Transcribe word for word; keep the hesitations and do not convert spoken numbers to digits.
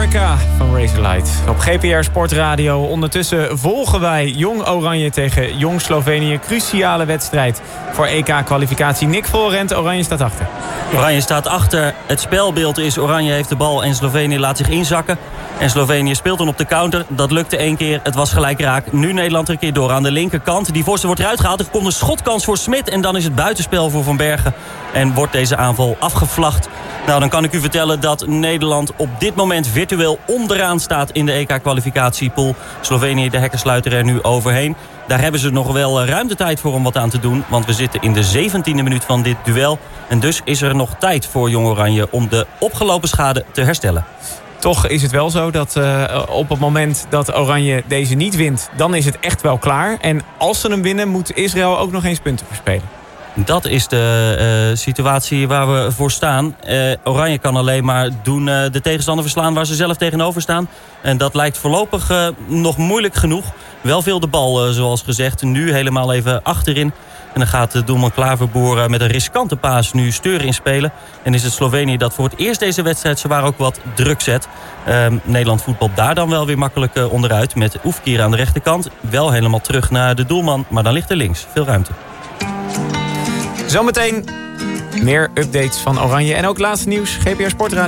America van Razorlight op G P R Sportradio. Ondertussen volgen wij Jong Oranje tegen Jong Slovenië. Cruciale wedstrijd voor E K-kwalificatie. Nick Voorrent, Oranje staat achter. Oranje staat achter. Het spelbeeld is Oranje heeft de bal en Slovenië laat zich inzakken. En Slovenië speelt dan op de counter. Dat lukte één keer. Het was gelijk raak. Nu Nederland er een keer door aan de linkerkant. Die voorstel wordt eruit gehaald. Er komt een schotkans voor Smit. En dan is het buitenspel voor Van Bergen. En wordt deze aanval afgevlacht. Nou, dan kan ik u vertellen dat Nederland op dit moment virtueel onderaan staat in de E K-kwalificatiepool. Slovenië, de hekken sluiten er nu overheen. Daar hebben ze nog wel ruimte tijd voor om wat aan te doen. Want we zitten in de zeventiende minuut van dit duel. En dus is er nog tijd voor Jong Oranje om de opgelopen schade te herstellen. Toch is het wel zo dat uh, op het moment dat Oranje deze niet wint, dan is het echt wel klaar. En als ze hem winnen, moet Israël ook nog eens punten verspelen. Dat is de uh, situatie waar we voor staan. Uh, Oranje kan alleen maar doen uh, de tegenstander verslaan waar ze zelf tegenover staan. En dat lijkt voorlopig uh, nog moeilijk genoeg. Wel veel de bal, uh, zoals gezegd. Nu helemaal even achterin. En dan gaat de doelman Klaverboer uh, met een riskante paas nu Steur inspelen. En is het Slovenië dat voor het eerst deze wedstrijd zwaar ook wat druk zet. Uh, Nederland voetbalt daar dan wel weer makkelijk uh, onderuit. Met Oefkier aan de rechterkant. Wel helemaal terug naar de doelman. Maar dan ligt er links. Veel ruimte. Zometeen meer updates van Oranje en ook laatste nieuws. G P R Sportradio.